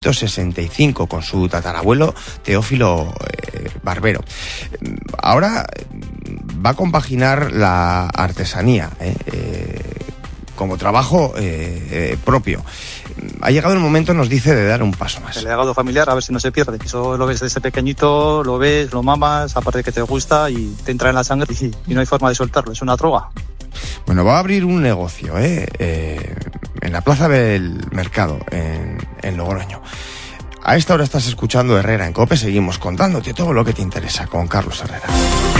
65 con su tatarabuelo Teófilo Barbero. Ahora va a compaginar la artesanía como trabajo propio. Ha llegado el momento, nos dice, de dar un paso más. El legado familiar, a ver si no se pierde. Eso lo ves desde pequeñito, lo ves, lo mamas, aparte que te gusta y te entra en la sangre y no hay forma de soltarlo, es una droga. Bueno, va a abrir un negocio en la Plaza del Mercado, en Logroño. A esta hora estás escuchando Herrera en COPE, seguimos contándote todo lo que te interesa con Carlos Herrera.